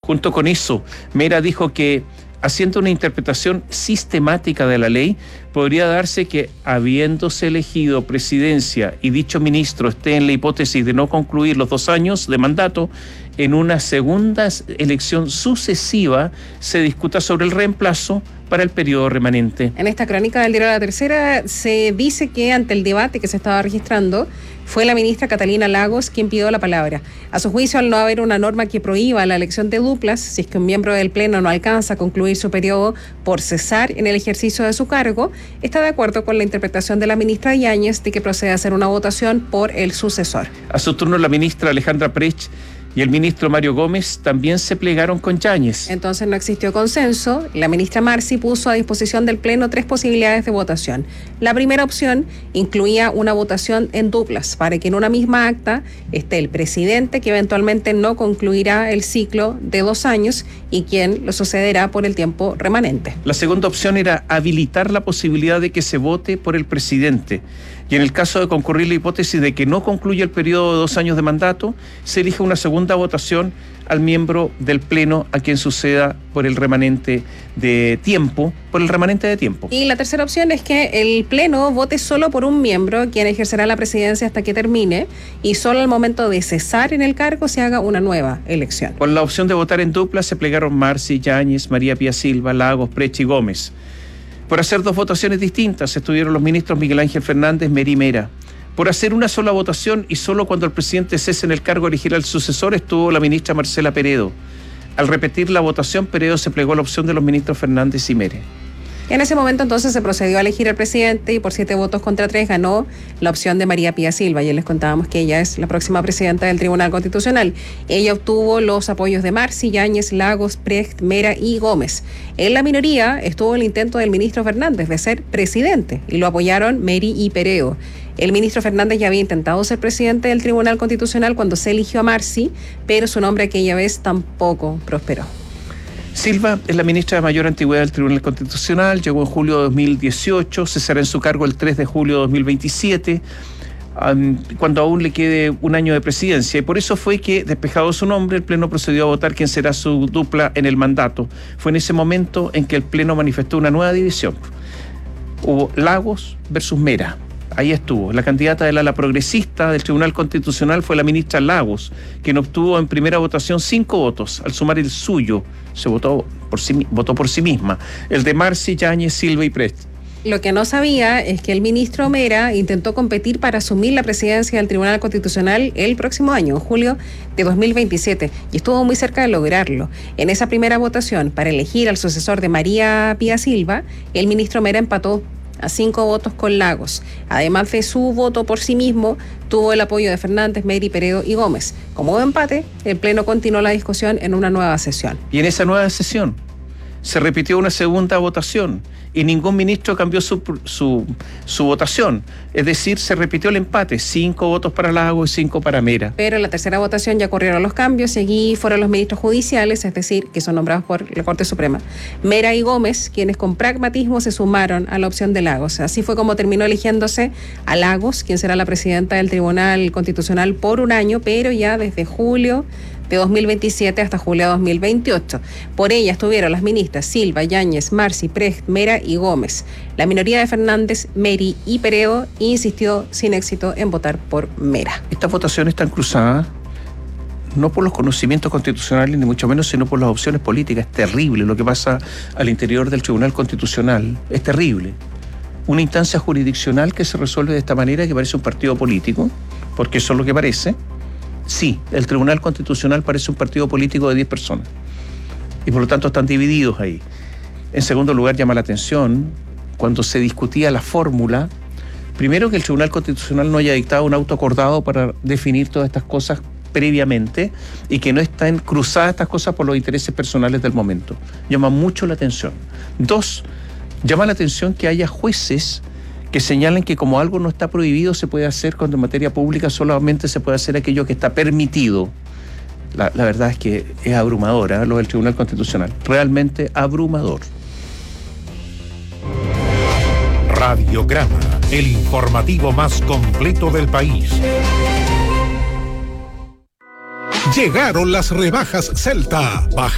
Junto con eso, Mera dijo que, haciendo una interpretación sistemática de la ley, podría darse que, habiéndose elegido presidencia y dicho ministro esté en la hipótesis de no concluir los 2 años de mandato, en una segunda elección sucesiva se discuta sobre el reemplazo para el periodo remanente. En esta crónica del diario La Tercera se dice que ante el debate que se estaba registrando, fue la ministra Catalina Lagos quien pidió la palabra. A su juicio, al no haber una norma que prohíba la elección de duplas, si es que un miembro del Pleno no alcanza a concluir su periodo por cesar en el ejercicio de su cargo, está de acuerdo con la interpretación de la ministra Yáñez de que procede a hacer una votación por el sucesor. A su turno, la ministra Alejandra Prech y el ministro Mario Gómez también se plegaron con Yáñez. Entonces no existió consenso. La ministra Marcy puso a disposición del Pleno 3 posibilidades de votación. La primera opción incluía una votación en duplas, para que en una misma acta esté el presidente, que eventualmente no concluirá el ciclo de 2 años, y quien lo sucederá por el tiempo remanente. La segunda opción era habilitar la posibilidad de que se vote por el presidente. Y en el caso de concurrir la hipótesis de que no concluya el periodo de 2 años de mandato, se elige una segunda votación al miembro del Pleno a quien suceda por el remanente de tiempo, Y la tercera opción es que el Pleno vote solo por un miembro, quien ejercerá la presidencia hasta que termine, y solo al momento de cesar en el cargo se haga una nueva elección. Por la opción de votar en dupla se plegaron Marcy, Yáñez, María Pía Silva, Lagos, Prech y Gómez. Por hacer 2 votaciones distintas estuvieron los ministros Miguel Ángel Fernández, Mera y Mera. Por hacer una sola votación y solo cuando el presidente cese en el cargo elegirá al sucesor estuvo la ministra Marcela Peredo. Al repetir la votación, Peredo se plegó a la opción de los ministros Fernández y Mere. En ese momento entonces se procedió a elegir al presidente y por 7 votos contra 3 ganó la opción de María Pía Silva. Ya les contábamos que ella es la próxima presidenta del Tribunal Constitucional. Ella obtuvo los apoyos de Marcy, Yáñez, Lagos, Precht, Mera y Gómez. En la minoría estuvo el intento del ministro Fernández de ser presidente y lo apoyaron Meri y Peredo. El ministro Fernández ya había intentado ser presidente del Tribunal Constitucional cuando se eligió a Marcy, pero su nombre aquella vez tampoco prosperó. Silva es la ministra de mayor antigüedad del Tribunal Constitucional, llegó en julio de 2018, cesará en su cargo el 3 de julio de 2027, cuando aún le quede 1 año de presidencia, y por eso fue que, despejado su nombre, el Pleno procedió a votar quién será su dupla en el mandato. Fue en ese momento en que el Pleno manifestó una nueva división. Hubo Lagos versus Mera. Ahí estuvo. La candidata del ala progresista del Tribunal Constitucional fue la ministra Lagos, quien obtuvo en primera votación 5 votos. Al sumar el suyo, se votó por sí misma. El de Marcy, Yáñez, Silva y Precht. Lo que no sabía es que el ministro Mera intentó competir para asumir la presidencia del Tribunal Constitucional el próximo año, en julio de 2027, y estuvo muy cerca de lograrlo. En esa primera votación para elegir al sucesor de María Pía Silva, el ministro Mera empató a 5 votos con Lagos. Además de su voto por sí mismo, tuvo el apoyo de Fernández, Meri, Peredo y Gómez. Como empate, el Pleno continuó la discusión en una nueva sesión. Y en esa nueva sesión se repitió una segunda votación y ningún ministro cambió su votación. Es decir, se repitió el empate, 5 votos para Lagos y 5 para Mera. Pero en la tercera votación ya ocurrieron los cambios y allí fueron los ministros judiciales, es decir, que son nombrados por la Corte Suprema, Mera y Gómez, quienes con pragmatismo se sumaron a la opción de Lagos. Así fue como terminó eligiéndose a Lagos, quien será la presidenta del Tribunal Constitucional por 1 año, pero ya desde julio de 2027 hasta julio de 2028. Por ella estuvieron las ministras Silva, Yáñez, Marcy, Precht, Mera y Gómez. La minoría de Fernández, Meri y Peredo insistió sin éxito en votar por Mera. Estas votaciones están cruzadas no por los conocimientos constitucionales ni mucho menos, sino por las opciones políticas. Es terrible lo que pasa al interior del Tribunal Constitucional. Es terrible. Una instancia jurisdiccional que se resuelve de esta manera, que parece un partido político, porque eso es lo que parece. Sí, el Tribunal Constitucional parece un partido político de 10 personas y por lo tanto están divididos ahí. En segundo lugar, llama la atención cuando se discutía la fórmula, primero que el Tribunal Constitucional no haya dictado un auto acordado para definir todas estas cosas previamente y que no estén cruzadas estas cosas por los intereses personales del momento. Llama mucho la atención. 2, llama la atención que haya jueces que señalen que como algo no está prohibido se puede hacer cuando en materia pública solamente se puede hacer aquello que está permitido. La verdad es que es abrumador, lo del Tribunal Constitucional, realmente abrumador. Radiograma, el informativo más completo del país. Llegaron las rebajas Celta. Baja